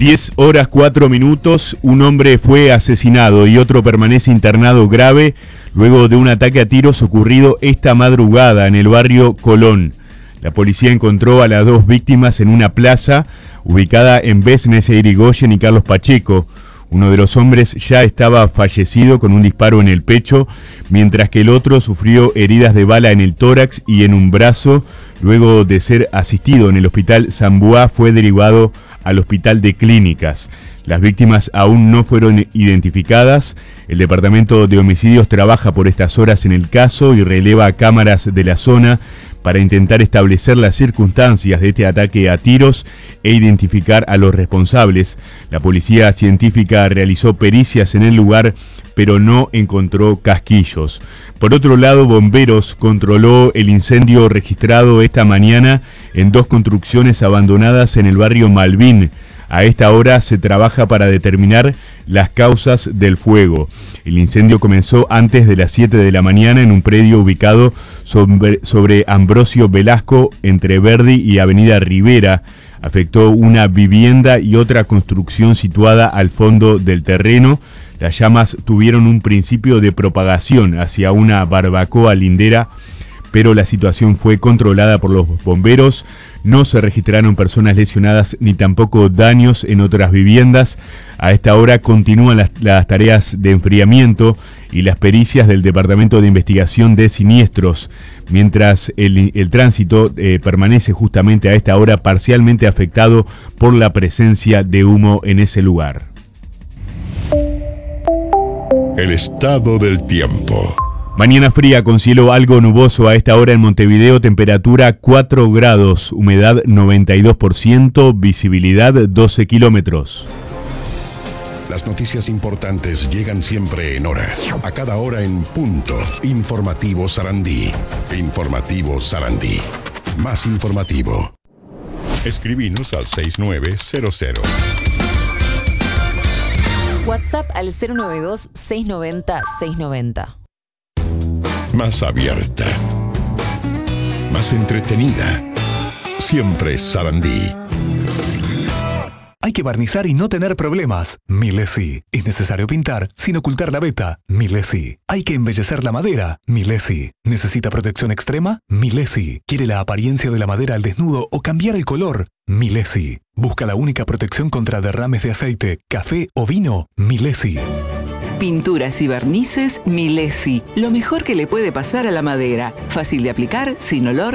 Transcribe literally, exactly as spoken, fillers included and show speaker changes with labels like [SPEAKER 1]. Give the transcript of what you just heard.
[SPEAKER 1] diez horas cuatro minutos, un hombre fue asesinado y otro permanece internado grave luego de un ataque a tiros ocurrido esta madrugada en el barrio Colón. La policía encontró a las dos víctimas en una plaza ubicada en Besnes e Irigoyen y Carlos Pacheco. Uno de los hombres ya estaba fallecido con un disparo en el pecho, mientras que el otro sufrió heridas de bala en el tórax y en un brazo. Luego de ser asistido en el hospital Sambuá, fue derivado al hospital de clínicas. Las víctimas aún no fueron identificadas. El departamento de homicidios trabaja por estas horas en el caso y releva cámaras de la zona para intentar establecer las circunstancias de este ataque a tiros e identificar a los responsables. La policía científica realizó pericias en el lugar, pero no encontró casquillos. Por otro lado, Bomberos controló el incendio registrado esta mañana en dos construcciones abandonadas en el barrio Malvin. A esta hora se trabaja para determinar las causas del fuego. El incendio comenzó antes de las siete de la mañana en un predio ubicado sobre, sobre Ambrosio Velasco, entre Verdi y Avenida Rivera. Afectó una vivienda y otra construcción situada al fondo del terreno. Las llamas tuvieron un principio de propagación hacia una barbacoa lindera, pero la situación fue controlada por los bomberos. No se registraron personas lesionadas ni tampoco daños en otras viviendas. A esta hora continúan las, las tareas de enfriamiento y las pericias del Departamento de Investigación de Siniestros, mientras el, el tránsito eh, permanece justamente a esta hora parcialmente afectado por la presencia de humo en ese lugar.
[SPEAKER 2] El estado del tiempo.
[SPEAKER 1] Mañana fría con cielo algo nuboso a esta hora en Montevideo, temperatura cuatro grados, humedad noventa y dos por ciento, visibilidad doce kilómetros.
[SPEAKER 2] Las noticias importantes llegan siempre en hora, a cada hora en punto. Informativo Sarandí. Informativo Sarandí. Más informativo. Escribinos al seis nueve cero cero.
[SPEAKER 3] WhatsApp al cero nueve dos, seis nueve cero, seis nueve cero.
[SPEAKER 2] Más abierta, más entretenida. Siempre Sarandí.
[SPEAKER 4] Hay que barnizar y no tener problemas. Milesi. Es necesario pintar sin ocultar la veta. Milesi. Hay que embellecer la madera. Milesi. ¿Necesita protección extrema? Milesi. ¿Quiere la apariencia de la madera al desnudo o cambiar el color? Milesi. ¿Busca la única protección contra derrames de aceite, café o vino? Milesi.
[SPEAKER 5] Pinturas y barnices Milesi. Lo mejor que le puede pasar a la madera. Fácil de aplicar, sin olor